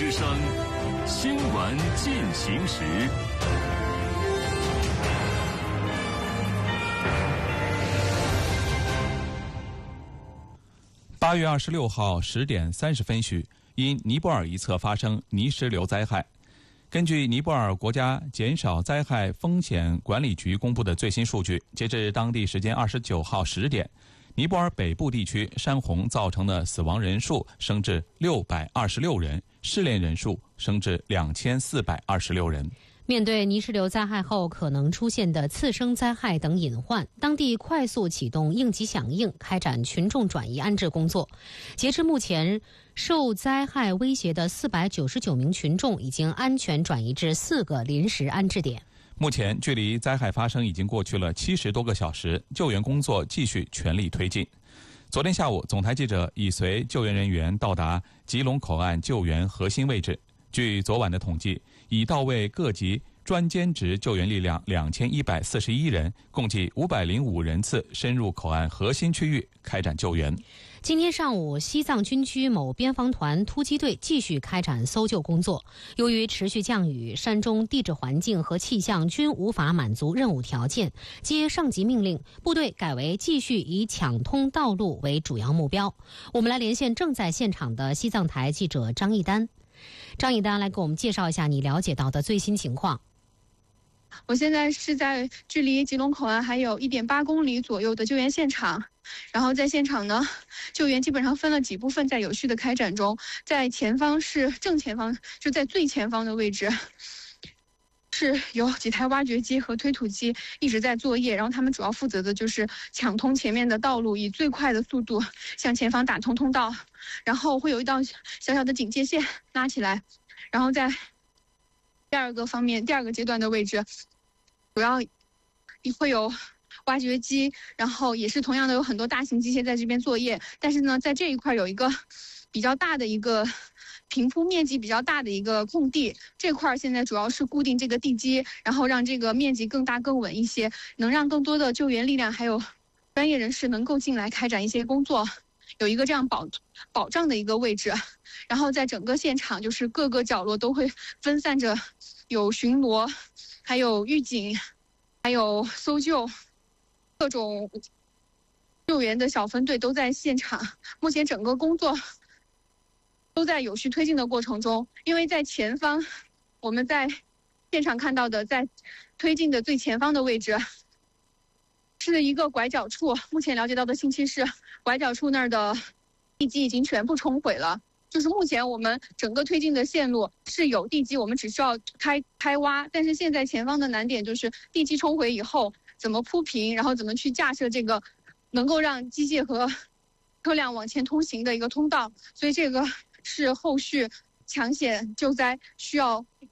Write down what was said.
之声新闻进行时。8月26号10点30分许，因尼泊尔一侧发生泥石流灾害。根据尼泊尔国家减少灾害风险管理局公布的最新数据，截至当地时间29号10点，尼泊尔北部地区山洪造成的死亡人数升至626人，失联人数升至2426人。 面对泥石流灾害后可能出现的次生灾害等隐患，当地快速启动应急响应，开展群众转移安置工作。截至目前，受灾害威胁的499名群众已经安全转移至4个临时安置点。 目前距离灾害发生已经过去了70多个小时，救援工作继续全力推进。昨天下午，总台记者已随救援人员到达吉隆口岸救援核心位置。据昨晚的统计，已到位各级专兼职救援力量2141人，共计505人次深入口岸核心区域开展救援。 今天上午，西藏军区某边防团突击队继续开展搜救工作。由于持续降雨，山中地质环境和气象均无法满足任务条件，接上级命令，部队改为继续以抢通道路为主要目标。我们来连线正在现场的西藏台记者张一丹。张一丹，来给我们介绍一下你了解到的最新情况。 我现在是在距离吉隆口岸还有1.8公里左右的救援现场，然后在现场呢，救援基本上分了几部分在有序的开展中。在前方是正前方，就在最前方的位置，是有几台挖掘机和推土机一直在作业，然后他们主要负责的就是抢通前面的道路，以最快的速度向前方打通通道，然后会有一道小小的警戒线拉起来，然后在第二个阶段的位置，主要会有挖掘机，然后也是同样的有很多大型机械在这边作业。但是呢，在这一块有一个比较大的一个平铺面积比较大的一个空地，这块现在主要是固定这个地基，然后让这个面积更大更稳一些，能让更多的救援力量还有专业人士能够进来开展一些工作，有一个这样保障的一个位置。然后在整个现场就是各个角落都会分散着有巡逻，还有预警，还有搜救，各种救援的小分队都在现场。目前整个工作都在有序推进的过程中。因为在前方，我们在现场看到的，在推进的最前方的位置是一个拐角处，目前了解到的信息是拐角处那儿的地基已经全部冲毁了。就是目前我们整个推进的线路是有地基，我们只需要开挖，但是现在前方的难点就是地基冲毁以后怎么铺平，然后怎么去架设这个能够让机械和车辆往前通行的一个通道，所以这个是后续抢险救灾需要